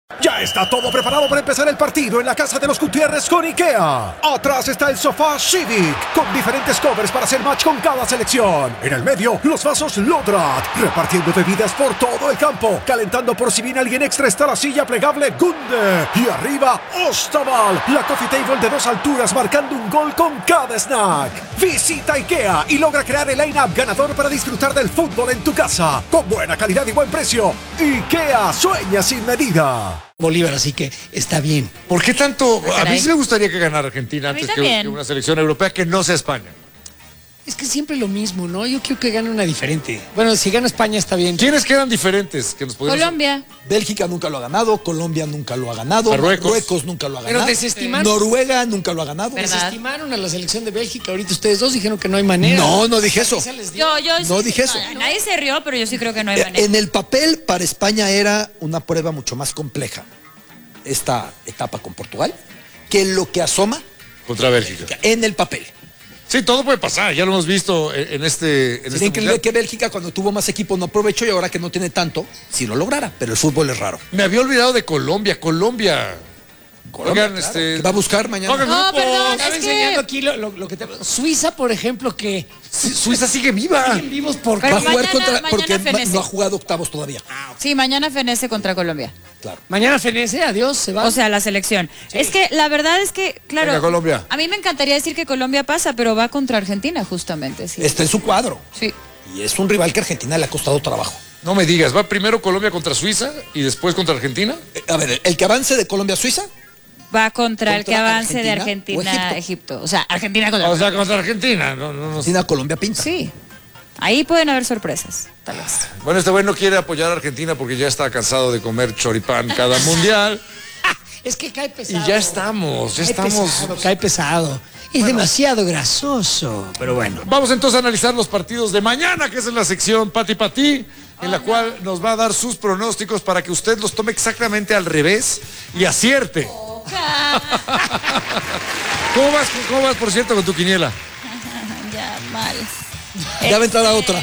Ya está todo preparado para empezar el partido en la casa de los Gutiérrez con IKEA. Atrás está el sofá Civic, con diferentes covers para hacer match con cada selección. En el medio, los vasos Lodrat, repartiendo bebidas por todo el campo. Calentando por si viene alguien extra está la silla plegable Gunde. Y arriba, Ostaval, la coffee table de 2 alturas marcando un gol con cada snack. Visita IKEA y logra crear el line-up ganador para disfrutar del fútbol en tu casa. Con buena calidad y buen precio. IKEA sueña sin medida. Bolívar, así que está bien. ¿Por qué tanto? A mí sí me gustaría que ganara Argentina antes que una selección europea que no sea España. Es que siempre lo mismo, ¿no? Yo quiero que gane una diferente. Bueno, si gana España está bien. ¿Quiénes quedan diferentes? Que nos Colombia. Bélgica nunca lo ha ganado, Colombia nunca lo ha ganado, Marruecos nunca lo ha ganado. Pero desestimaron. Noruega nunca lo ha ganado. ¿Verdad? Desestimaron a la selección de Bélgica. Ahorita ustedes dos dijeron que no hay manera. No dije eso. Yo No sí, dije eso. Nadie se rió, pero yo sí creo que no hay manera. En el papel, para España era una prueba mucho más compleja esta etapa con Portugal que lo que asoma contra Bélgica. En el papel. Sí, todo puede pasar, ya lo hemos visto en este Sería increíble que Bélgica, cuando tuvo más equipo, no aprovechó, y ahora que no tiene tanto, sí lo lograra, pero el fútbol es raro. Me había olvidado de Colombia. Oigan, claro, que va a buscar mañana. No, perdón, Estaba es enseñando que... aquí lo que te... Suiza, por ejemplo, que Suiza sigue viva. siguen vivos por... Pero Va a jugar mañana porque fenece. no ha jugado octavos todavía. Sí, mañana fenece contra Colombia. Claro. Mañana fenece, adiós, se va. O sea, la selección. Es que la verdad es que, claro, Venga, Colombia. a mí me encantaría decir que Colombia pasa, pero va contra Argentina justamente. Sí. Está en su cuadro. Sí. Y es un rival que a Argentina le ha costado trabajo. No me digas, ¿va primero Colombia contra Suiza y después contra Argentina? A ver, el que avance de Colombia a Suiza, Va contra el que ¿Contra avance de Argentina Argentina o a Egipto. O sea, Argentina contra O sea, contra Argentina. No. Argentina, Colombia pinta. Sí. Ahí pueden haber sorpresas, tal vez. Bueno, este güey no quiere apoyar a Argentina porque ya está cansado de comer choripán cada mundial. Es que cae pesado. Y ya estamos. Cae pesado. Es demasiado grasoso. Pero bueno. Vamos entonces a analizar los partidos de mañana, que es en la sección Pati Pati, en la cual nos va a dar sus pronósticos para que usted los tome exactamente al revés y acierte. ¿Cómo vas, por cierto, con tu quiniela? Ya, mal. Ya va a entrar a otra.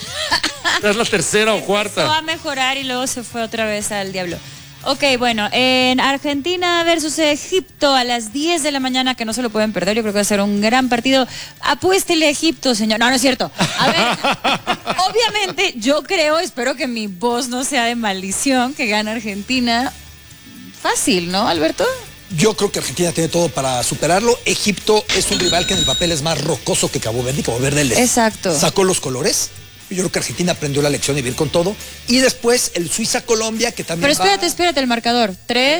Es la tercera o Empezó cuarta. a mejorar y luego se fue otra vez al diablo. Ok, bueno, en Argentina versus Egipto a las 10 de la mañana, que no se lo pueden perder, yo creo que va a ser un gran partido. Apuéstele a Egipto, señor. No es cierto. A ver, obviamente yo espero que mi voz no sea de maldición, que gane Argentina. Fácil, ¿no, Alberto? Yo creo que Argentina tiene todo para superarlo. Egipto es un rival que en el papel es más rocoso que Cabo Verde. Cabo Verde les Exacto. sacó los colores. Yo creo que Argentina aprendió la lección de vivir con todo. Y después el Suiza-Colombia, que también Pero espérate el marcador.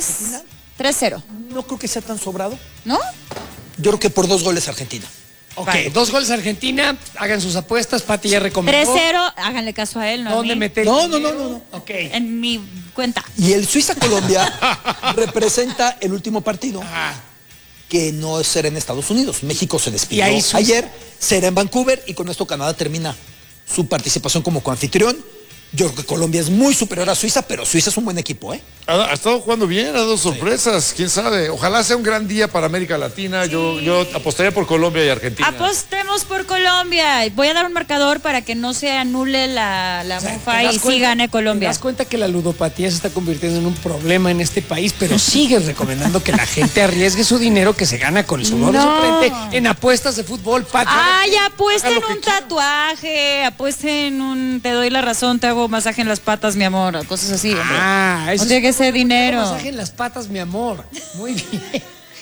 3-0. No creo que sea tan sobrado. ¿No? Yo creo que por 2 goles Argentina. Ok, Vale. 2 goles Argentina, hagan sus apuestas, Pati ya recomendó. 3-0, háganle caso a él, ¿no? ¿Dónde a mí. meter? No. Ok. En mi cuenta. Y el Suiza-Colombia representa el último partido que no será en Estados Unidos. México se despidió Y ahí Suiza. ayer, será en Vancouver, y con esto Canadá termina su participación como coanfitrión. Yo creo que Colombia es muy superior a Suiza, pero Suiza es un buen equipo, ¿eh? Ha estado jugando bien, ha dado sorpresas, quién sabe. Ojalá sea un gran día para América Latina. Yo apostaría por Colombia y Argentina. Apostemos por Colombia. Voy a dar un marcador para que no se anule la O sea, mufa ¿te das y sí cuenta- gane Te Colombia. das cuenta que la ludopatía se está convirtiendo en un problema en este país, pero sigues recomendando que la gente arriesgue su dinero que se gana con el sudor de su No. frente en apuestas de fútbol, Pati. Ay, apuesten Haga lo que un tatuaje, apuesten te doy la razón, te hago masaje en las patas, mi amor, cosas así, hombre. Eso No tiene que ser dinero. Masaje en las patas, mi amor. Muy bien.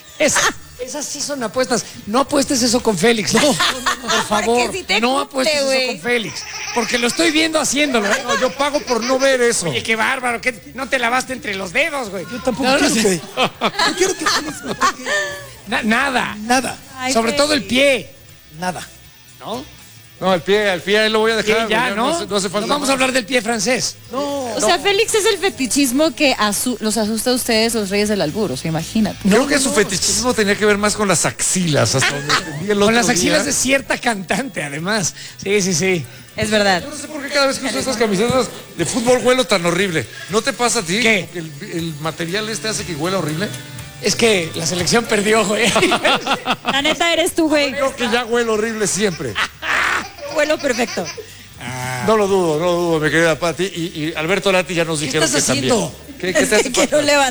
Esas sí son apuestas. No apuestes eso con Félix. No, por favor. Porque si te no guste, apuestes güey. eso con Félix. Porque lo estoy viendo haciéndolo. ¿eh? No, yo pago por no ver eso. Oye, qué bárbaro. ¿Qué? No te lavaste entre los dedos, güey. Yo tampoco No, quiero no, que... No quiero que Félix me toque nada. nada. Ay, Sobre todo el pie. Nada. ¿No? No, al pie ahí lo voy a dejar. Ya, güey, ¿no? No hace falta Nos vamos a más. hablar del pie francés. O sea, Félix es el fetichismo que los asusta a ustedes, los reyes del albur, o sea, imagínate. Creo que su fetichismo tenía que ver más con las axilas, hasta donde entendí el Con otro las axilas día. de cierta cantante, además. Sí. Es verdad. Yo no sé por qué cada vez que uso estas camisetas de fútbol huelo tan horrible. ¿No te pasa a ti? ¿Qué? Que el material este hace que huela horrible. Es que la selección perdió, güey. La neta eres tú, güey. Creo que ya huelo horrible siempre. Vuelo perfecto. No lo dudo, mi querida Pati. Y Alberto Lati ya nos dijeron estás que también. haciendo? ¿Qué Es te hace que quiero falta? levantar.